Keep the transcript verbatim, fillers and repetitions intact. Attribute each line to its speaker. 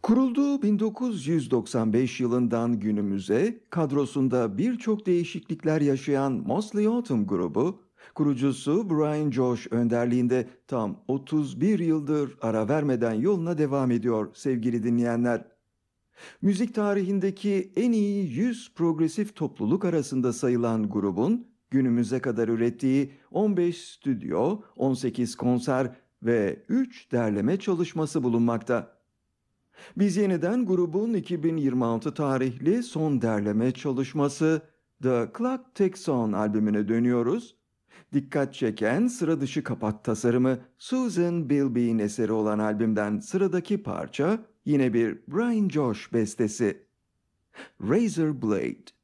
Speaker 1: Kurulduğu bin dokuz yüz doksan beş yılından günümüze kadrosunda birçok değişiklikler yaşayan Mosley Autumn grubu, kurucusu Brian Josh önderliğinde tam otuz bir yıldır ara vermeden yoluna devam ediyor sevgili dinleyenler. Müzik tarihindeki en iyi yüz progresif topluluk arasında sayılan grubun günümüze kadar ürettiği on beş stüdyo, on sekiz konser ve üç derleme çalışması bulunmakta. Biz yeniden grubun iki bin yirmi altı tarihli son derleme çalışması The Clock Ticks On albümüne dönüyoruz. Dikkat çeken sıra dışı kapak tasarımı Susan Bilby'in eseri olan albümden sıradaki parça yine bir Brian Josh bestesi. Razor Blade.